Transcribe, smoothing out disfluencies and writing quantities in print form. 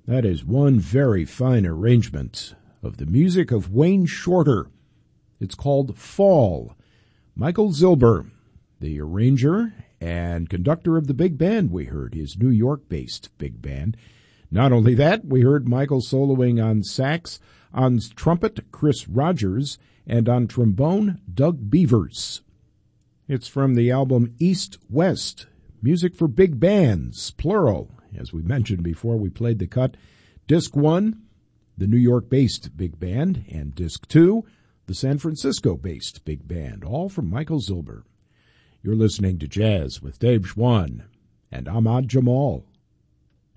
That is one very fine arrangement of the music of Wayne Shorter. It's called Fall. Michael Zilber, the arranger and conductor of the big band we heard, his New York-based big band. Not only that, we heard Michael soloing on sax, on trumpet, Chris Rogers, and on trombone, Doug Beavers. It's from the album East West, music for big bands, plural. As we mentioned before, we played the cut. Disc 1, the New York-based big band, and Disc 2, the San Francisco-based big band, all from Michael Zilber. You're listening to Jazz with Dave Schwann and Ahmad Jamal.